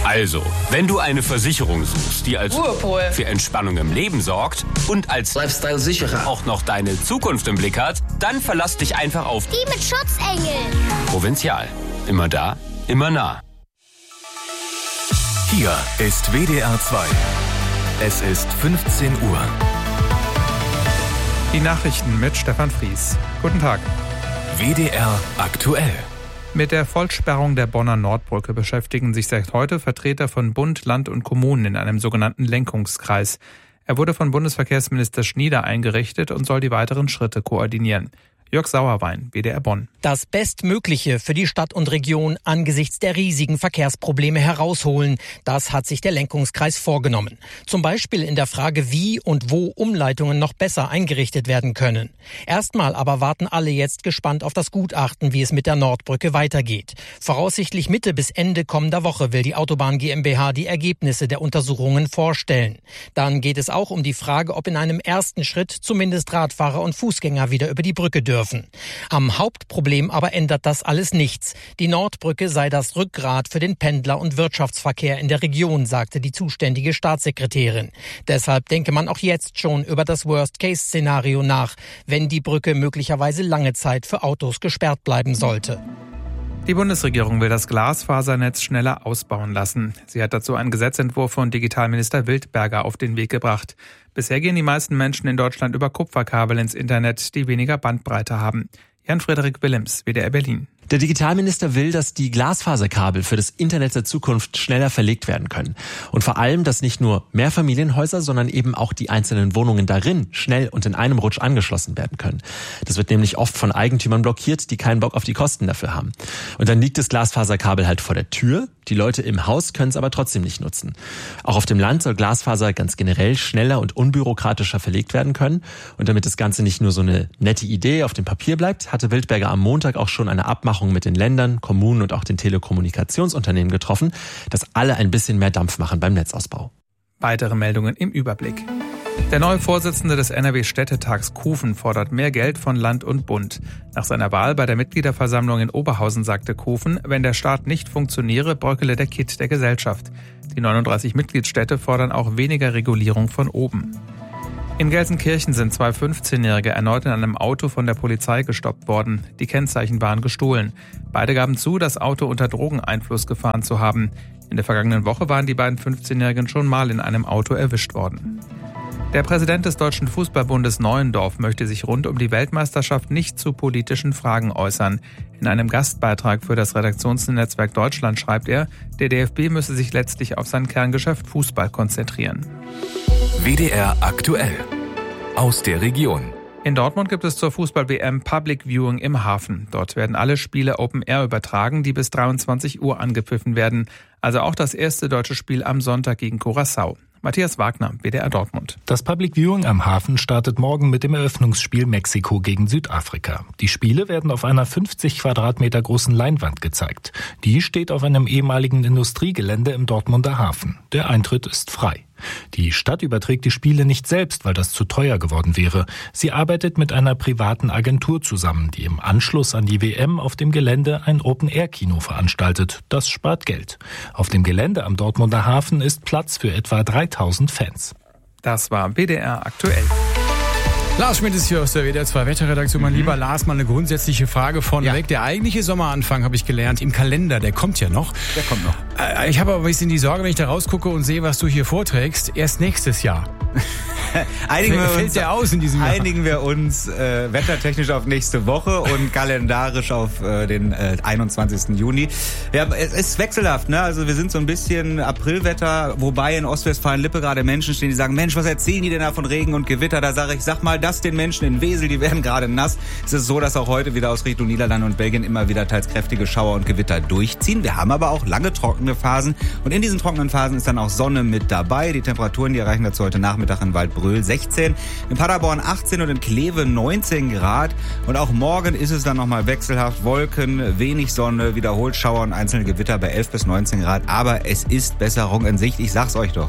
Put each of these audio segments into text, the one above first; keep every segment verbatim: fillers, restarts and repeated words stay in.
Also, wenn du eine Versicherung suchst, die als Ruhepol für Entspannung im Leben sorgt und als Lifestyle-Sicherer auch noch deine Zukunft im Blick hat, dann verlass dich einfach auf die mit Schutzengel. Provinzial. Immer da, immer nah. Hier ist W D R zwei. Es ist fünfzehn Uhr. Die Nachrichten mit Stefan Fries. Guten Tag. W D R aktuell. Mit der Vollsperrung der Bonner Nordbrücke beschäftigen sich seit heute Vertreter von Bund, Land und Kommunen in einem sogenannten Lenkungskreis. Er wurde von Bundesverkehrsminister Schnieder eingerichtet und soll die weiteren Schritte koordinieren. Jörg Sauerwein, W D R Bonn. Das Bestmögliche für die Stadt und Region angesichts der riesigen Verkehrsprobleme herausholen. Das hat sich der Lenkungskreis vorgenommen. Zum Beispiel in der Frage, wie und wo Umleitungen noch besser eingerichtet werden können. Erstmal aber warten alle jetzt gespannt auf das Gutachten, wie es mit der Nordbrücke weitergeht. Voraussichtlich Mitte bis Ende kommender Woche will die Autobahn GmbH die Ergebnisse der Untersuchungen vorstellen. Dann geht es auch um die Frage, ob in einem ersten Schritt zumindest Radfahrer und Fußgänger wieder über die Brücke dürfen. Am Hauptproblem aber ändert das alles nichts. Die Nordbrücke sei das Rückgrat für den Pendler- und Wirtschaftsverkehr in der Region, sagte die zuständige Staatssekretärin. Deshalb denke man auch jetzt schon über das Worst-Case-Szenario nach, wenn die Brücke möglicherweise lange Zeit für Autos gesperrt bleiben sollte. Die Bundesregierung will das Glasfasernetz schneller ausbauen lassen. Sie hat dazu einen Gesetzentwurf von Digitalminister Wildberger auf den Weg gebracht. Bisher gehen die meisten Menschen in Deutschland über Kupferkabel ins Internet, die weniger Bandbreite haben. Jan-Frederik Willems, W D R Berlin. Der Digitalminister will, dass die Glasfaserkabel für das Internet der Zukunft schneller verlegt werden können. Und vor allem, dass nicht nur Mehrfamilienhäuser, sondern eben auch die einzelnen Wohnungen darin schnell und in einem Rutsch angeschlossen werden können. Das wird nämlich oft von Eigentümern blockiert, die keinen Bock auf die Kosten dafür haben. Und dann liegt das Glasfaserkabel halt vor der Tür. Die Leute im Haus können es aber trotzdem nicht nutzen. Auch auf dem Land soll Glasfaser ganz generell schneller und unbürokratischer verlegt werden können. Und damit das Ganze nicht nur so eine nette Idee auf dem Papier bleibt, hatte Wildberger am Montag auch schon eine Abmachung mit den Ländern, Kommunen und auch den Telekommunikationsunternehmen getroffen, dass alle ein bisschen mehr Dampf machen beim Netzausbau. Weitere Meldungen im Überblick. Der neue Vorsitzende des N R W-Städtetags Kufen fordert mehr Geld von Land und Bund. Nach seiner Wahl bei der Mitgliederversammlung in Oberhausen sagte Kufen, wenn der Staat nicht funktioniere, bröckele der Kitt der Gesellschaft. Die neununddreißig Mitgliedsstädte fordern auch weniger Regulierung von oben. In Gelsenkirchen sind zwei fünfzehnjährige erneut in einem Auto von der Polizei gestoppt worden. Die Kennzeichen waren gestohlen. Beide gaben zu, das Auto unter Drogeneinfluss gefahren zu haben. In der vergangenen Woche waren die beiden fünfzehnjährigen schon mal in einem Auto erwischt worden. Der Präsident des Deutschen Fußballbundes Neuendorf möchte sich rund um die Weltmeisterschaft nicht zu politischen Fragen äußern. In einem Gastbeitrag für das Redaktionsnetzwerk Deutschland schreibt er, der D F B müsse sich letztlich auf sein Kerngeschäft Fußball konzentrieren. W D R aktuell. Aus der Region. In Dortmund gibt es zur Fußball-W M Public Viewing im Hafen. Dort werden alle Spiele Open Air übertragen, die bis dreiundzwanzig Uhr angepfiffen werden. Also auch das erste deutsche Spiel am Sonntag gegen Curaçao. Matthias Wagner, W D R Dortmund. Das Public Viewing am Hafen startet morgen mit dem Eröffnungsspiel Mexiko gegen Südafrika. Die Spiele werden auf einer fünfzig Quadratmeter großen Leinwand gezeigt. Die steht auf einem ehemaligen Industriegelände im Dortmunder Hafen. Der Eintritt ist frei. Die Stadt überträgt die Spiele nicht selbst, weil das zu teuer geworden wäre. Sie arbeitet mit einer privaten Agentur zusammen, die im Anschluss an die W M auf dem Gelände ein Open-Air-Kino veranstaltet. Das spart Geld. Auf dem Gelände am Dortmunder Hafen ist Platz für etwa dreitausend Fans. Das war W D R aktuell. Lars Schmidt ist hier aus der W D R zwei Wetterredaktion. Mein Mhm. lieber Lars, mal eine grundsätzliche Frage vorneweg. Ja. Der eigentliche Sommeranfang, habe ich gelernt, im Kalender, der kommt ja noch. Der kommt noch. Äh, Ich habe aber ein bisschen die Sorge, wenn ich da rausgucke und sehe, was du hier vorträgst, erst nächstes Jahr. Einigen wir Fällt uns, der aus in diesem Jahr? Einigen wir uns äh, wettertechnisch auf nächste Woche und kalendarisch auf äh, den äh, einundzwanzigsten Juni. Ja, es ist wechselhaft, ne? Also wir sind so ein bisschen Aprilwetter, wobei in Ostwestfalen-Lippe gerade Menschen stehen, die sagen, Mensch, was erzählen die denn da von Regen und Gewitter? Da sage ich, sag mal das den Menschen in Wesel, die werden gerade nass. Es ist so, dass auch heute wieder aus Richtung Niederlande und Belgien immer wieder teils kräftige Schauer und Gewitter durchziehen. Wir haben aber auch lange trockene Phasen und in diesen trockenen Phasen ist dann auch Sonne mit dabei. Die Temperaturen, die erreichen dazu heute Nachmittag in Waldbröl sechzehn, in Paderborn achtzehn und in Kleve neunzehn Grad. Und auch morgen ist es dann nochmal wechselhaft. Wolken, wenig Sonne, wiederholt Schauer und einzelne Gewitter bei elf bis neunzehn Grad. Aber es ist Besserung in Sicht. Ich sag's euch doch.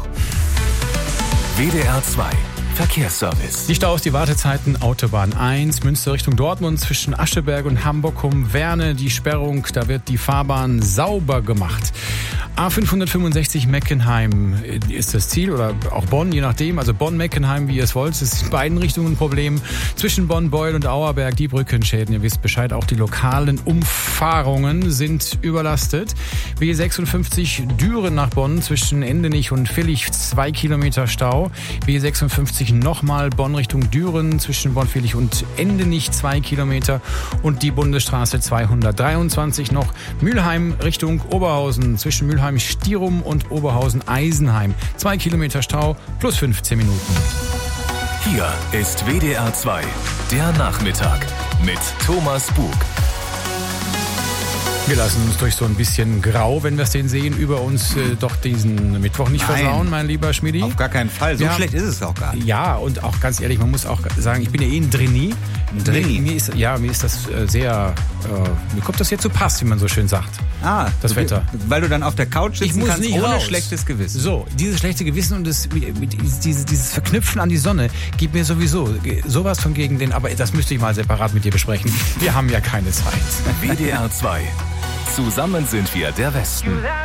W D R zwei Verkehrsservice. Die Staus, die Wartezeiten, Autobahn eins, Münster Richtung Dortmund zwischen Ascheberg und Hamburg um Werne. Die Sperrung, da wird die Fahrbahn sauber gemacht. A fünfhundertfünfundsechzig Meckenheim ist das Ziel oder auch Bonn, je nachdem. Also Bonn-Meckenheim, wie ihr es wollt. Es ist in beiden Richtungen ein Problem. Zwischen Bonn, Beul und Auerberg die Brückenschäden. Ihr wisst Bescheid, auch die lokalen Umfahrungen sind überlastet. B sechsundfünfzig Düren nach Bonn zwischen Endenich und Villich zwei Kilometer Stau. B sechsundfünfzig nochmal Bonn Richtung Düren zwischen Bonn, Villich und Endenich zwei Kilometer. Und die Bundesstraße zweihundertdreiundzwanzig noch Mülheim Richtung Oberhausen zwischen Mülheim Stierum und Oberhausen-Eisenheim. Zwei Kilometer Stau plus fünfzehn Minuten. Hier ist W D R zwei, der Nachmittag mit Thomas Bug. Wir lassen uns durch so ein bisschen Grau, wenn wir es den sehen, über uns äh, doch diesen Mittwoch nicht Nein, versauen, mein lieber Schmidi. Auf gar keinen Fall. So ja, schlecht ist es auch gar nicht. Ja, und auch ganz ehrlich, man muss auch sagen, ich bin ja eh ein Drini. Ein Drini? Mir, mir ist, ja, mir ist das äh, sehr, äh, mir kommt das jetzt zu Pass, wie man so schön sagt. Ah, das du, Wetter. Weil du dann auf der Couch sitzen ich muss kannst, nicht ohne raus. schlechtes Gewissen. So, dieses schlechte Gewissen und das, dieses, dieses Verknüpfen an die Sonne gibt mir sowieso sowas von gegen den, aber das müsste ich mal separat mit dir besprechen. Wir haben ja keine Zeit. W D R zwei. Zusammen sind wir der Westen.